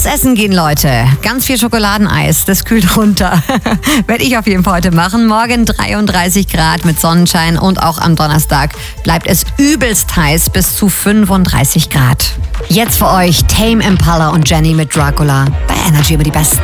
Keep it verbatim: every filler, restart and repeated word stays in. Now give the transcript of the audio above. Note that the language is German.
essen gehen, Leute. Ganz viel Schokoladeneis, das kühlt runter. Werde ich auf jeden Fall heute machen. Morgen dreiunddreißig Grad mit Sonnenschein und auch am Donnerstag bleibt es übelst heiß bis zu fünfunddreißig Grad. Jetzt für euch Tame Impala und Jenny mit Dracula bei Energy über die Besten.